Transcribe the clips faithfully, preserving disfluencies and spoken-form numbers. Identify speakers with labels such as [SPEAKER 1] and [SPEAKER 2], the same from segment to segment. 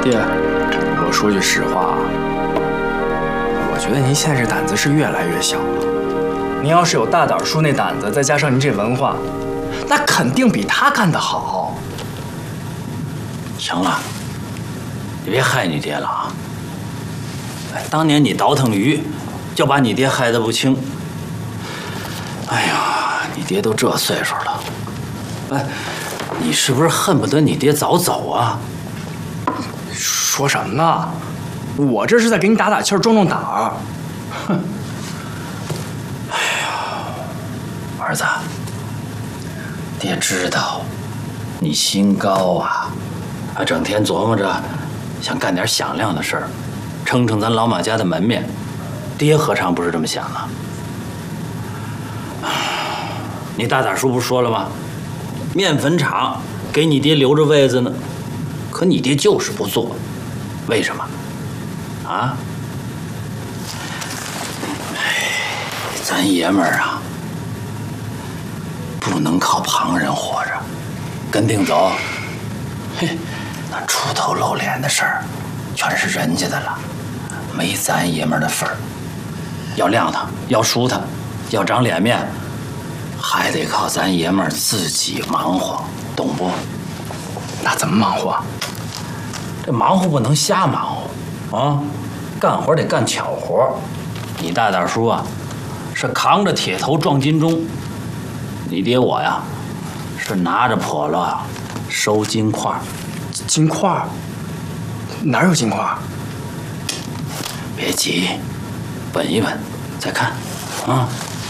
[SPEAKER 1] 爹，我说句实话，我觉得您现在这胆子是越来越小了。您要是有大胆叔那胆子，再加上您这文化，那肯定比他干得好。
[SPEAKER 2] 行了，你别害你爹了啊！哎，当年你倒腾驴，就把你爹害得不轻。哎呀，你爹都这岁数了，哎，你是不是恨不得你爹早走啊？
[SPEAKER 1] 说什么呢？我这是在给你打打气儿，壮壮胆儿。哼！
[SPEAKER 2] 哎呀，儿子，爹知道你心高啊，啊，整天琢磨着想干点响亮的事儿，撑撑咱老马家的门面。爹何尝不是这么想的？你大胆叔不是说了吗？面粉厂给你爹留着位子呢，可你爹就是不做，为什么？啊？哎，咱爷们儿啊，不能靠旁人活着。跟定走，嘿，那出头露脸的事儿，全是人家的了，没咱爷们儿的份儿。要亮他，要输他，要长脸面，还得靠咱爷们儿自己忙活，懂不？
[SPEAKER 1] 那怎么忙活？
[SPEAKER 2] 这忙活不能瞎忙活啊，干活得干巧活。你大胆叔啊，是扛着铁头撞金钟；你爹我呀，是拿着笸箩收金块。
[SPEAKER 1] 金块？哪有金块？
[SPEAKER 2] 别急，稳一稳，再看啊。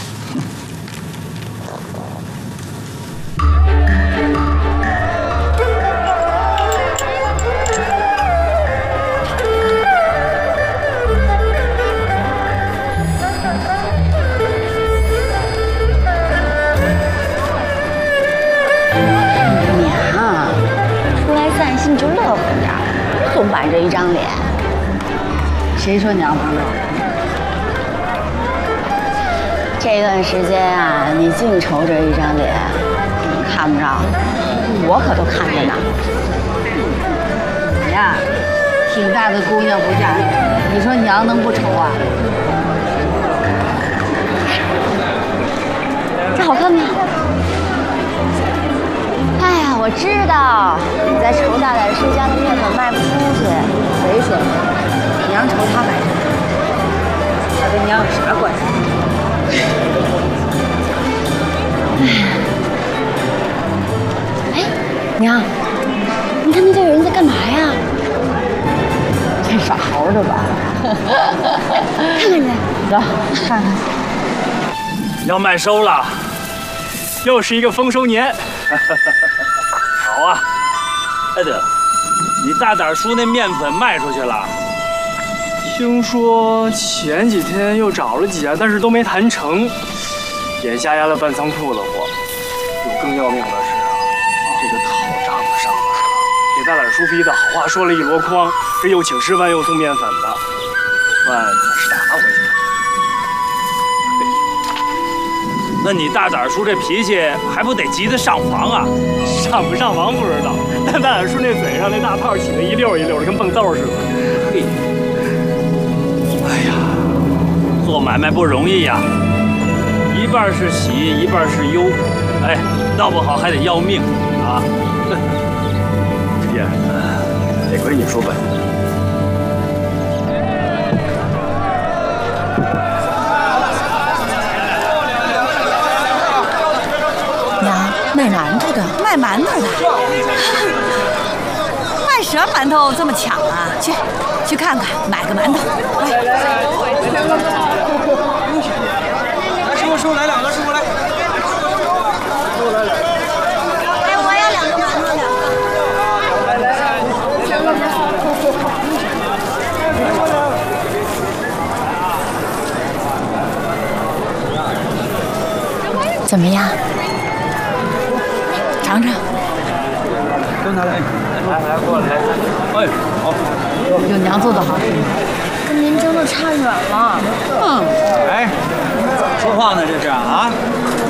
[SPEAKER 3] 总板着一张脸，
[SPEAKER 4] 谁说娘不乐？
[SPEAKER 3] 这段时间啊，你净愁着一张脸，你看不着，我可都看着呢。
[SPEAKER 4] 你呀，挺大的姑娘不嫁人，你说娘能不愁啊？
[SPEAKER 3] 这好看吗？哎呀，我知道你在愁大胆叔家的面粉卖不出去。
[SPEAKER 4] 谁说的？娘愁他买什么？他跟娘有啥关系？
[SPEAKER 3] 哎，娘，你看那队人在干嘛呀？
[SPEAKER 4] 这耍猴的吧？
[SPEAKER 3] 看看去，
[SPEAKER 4] 走，看看。
[SPEAKER 1] 要麦收了，又是一个丰收年。
[SPEAKER 2] 好啊，哎对了，你大胆叔那面粉卖出去了？
[SPEAKER 1] 听说前几天又找了几家，但是都没谈成，眼下压了半仓库的货。有更要命的是啊，这个讨账的上门了，给大胆叔逼的好话说了一箩筐，这又请示范又送面粉的，饭可是打回去了。
[SPEAKER 2] 那你大胆叔这脾气还不得急得上房啊？
[SPEAKER 1] 上不上房不知道，但大胆叔那嘴上那大泡起得一溜一溜的，跟蹦豆似的。
[SPEAKER 2] 嘿，哎呀，做买卖不容易呀，一半是喜，一半是忧，哎，闹不好还得要命啊！
[SPEAKER 1] 爹，得亏你说本。
[SPEAKER 5] 卖馒头的，卖馒头的，卖什么馒头这么抢啊？去，去看看，买个馒头。来，
[SPEAKER 6] 来，师傅，师傅来两个，师傅来。师傅来两个。
[SPEAKER 5] 哎，我要两个馒头，两个。来来来，两个。怎么样？尝尝，
[SPEAKER 6] 都拿来，来来过来，哎，好，
[SPEAKER 4] 有娘做的好吃吗？
[SPEAKER 3] 跟您争的差远了。
[SPEAKER 4] 嗯，
[SPEAKER 6] 哎，说话呢这是啊？